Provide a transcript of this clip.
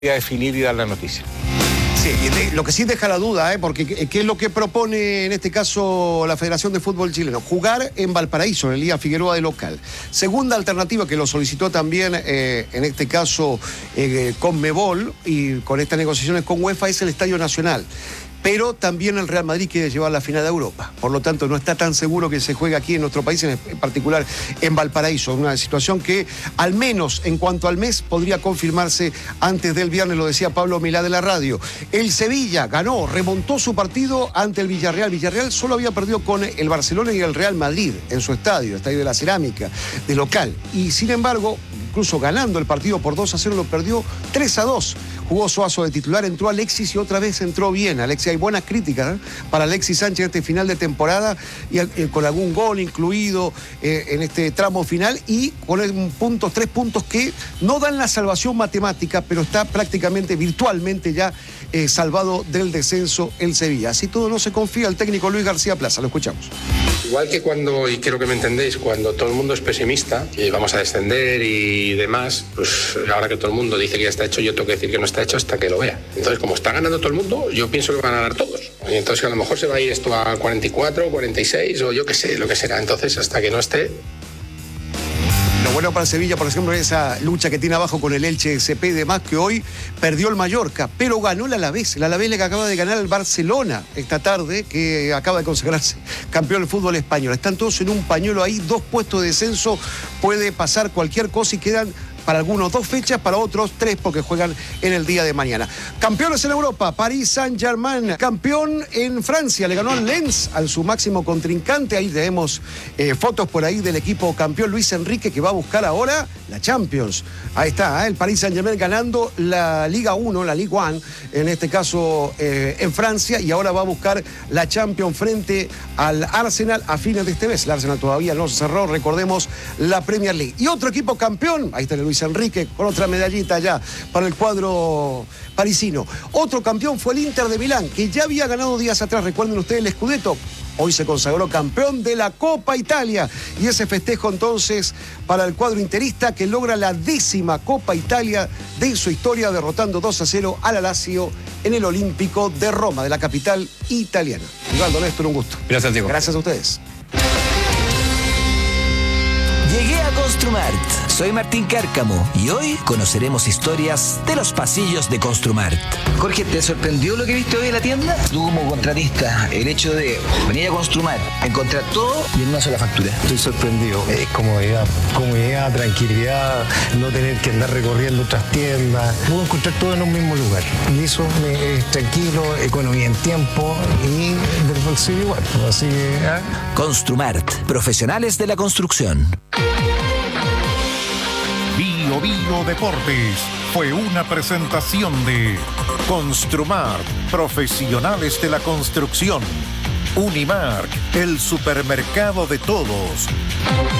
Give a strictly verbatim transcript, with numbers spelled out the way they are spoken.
a definir y dar la noticia. Sí, y lo que sí deja la duda, ¿eh? Porque ¿qué es lo que propone en este caso la Federación de Fútbol Chileno? Jugar en Valparaíso, en el Liga Figueroa de local. Segunda alternativa que lo solicitó también, eh, en este caso, eh, Conmebol, y con estas negociaciones con UEFA, es el Estadio Nacional. Pero también el Real Madrid quiere llevar la final de Europa. Por lo tanto, no está tan seguro que se juegue aquí en nuestro país, en particular en Valparaíso. Una situación que, al menos en cuanto al mes, podría confirmarse antes del viernes, lo decía Pablo Milá de la radio. El Sevilla ganó, remontó su partido ante el Villarreal. Villarreal solo había perdido con el Barcelona y el Real Madrid en su estadio, el Estadio de la Cerámica, de local. Y sin embargo, incluso ganando el partido por dos a cero, lo perdió tres a dos. Jugó Suazo de titular, entró Alexis y otra vez entró bien. Alexis, hay buenas críticas, ¿eh? para Alexis Sánchez este final de temporada, y eh, con algún gol incluido eh, en este tramo final, y con puntos, tres puntos que no dan la salvación matemática, pero está prácticamente, virtualmente ya eh, salvado del descenso el Sevilla. Así todo no se confía el técnico Luis García Plaza. Lo escuchamos. Igual que cuando, y creo que me entendéis, cuando todo el mundo es pesimista y vamos a descender y demás, pues ahora que todo el mundo dice que ya está hecho, yo tengo que decir que no está hecho hasta que lo vea. Entonces, como está ganando todo el mundo, yo pienso que van a ganar todos. Y entonces a lo mejor se va a ir esto a cuarenta y cuatro, cuarenta y seis o yo qué sé, lo que será. Entonces, hasta que no esté... Lo bueno para Sevilla, por ejemplo, es esa lucha que tiene abajo con el Elche, C P y demás, que hoy perdió el Mallorca, pero ganó el Alavés. El Alavés le que acaba de ganar al Barcelona esta tarde, que acaba de consagrarse campeón del fútbol español. Están todos en un pañuelo ahí, dos puestos de descenso, puede pasar cualquier cosa y quedan... para algunos dos fechas, para otros tres, porque juegan en el día de mañana. Campeones en Europa, Paris Saint-Germain, campeón en Francia, le ganó al Lens, a su máximo contrincante. Ahí tenemos eh, fotos por ahí del equipo campeón Luis Enrique, que va a buscar ahora la Champions. Ahí está, ¿eh? el Paris Saint-Germain ganando la Liga uno, la Ligue uno, en este caso eh, en Francia, y ahora va a buscar la Champions frente al Arsenal a fines de este mes. El Arsenal todavía no se cerró, recordemos, la Premier League. Y otro equipo campeón, ahí está el Luis Enrique con otra medallita ya para el cuadro parisino. Otro campeón fue el Inter de Milán, que ya había ganado días atrás, recuerden ustedes, el Scudetto. Hoy se consagró campeón de la Copa Italia, y ese festejo entonces para el cuadro interista, que logra la décima Copa Italia de su historia, derrotando dos a cero a la Lazio en el Olímpico de Roma, de la capital italiana. Rivaldo, Néstor, un gusto. Gracias, Diego. Gracias a ustedes. Llegué a Construmart. Soy Martín Cárcamo y hoy conoceremos historias de los pasillos de Construmart. Jorge, ¿te sorprendió lo que viste hoy en la tienda? Tú como contratista, el hecho de venir a Construmart, encontrar todo y en una sola factura. Estoy sorprendido. Es comodidad, comodidad, tranquilidad, no tener que andar recorriendo otras tiendas. Puedo encontrar todo en un mismo lugar. Y eso me, es tranquilo, economía en tiempo y del bolsillo igual. Así que, ¿eh? Construmart, profesionales de la construcción. Bio Bio Deportes fue una presentación de Construmart, profesionales de la construcción. Unimark, el supermercado de todos.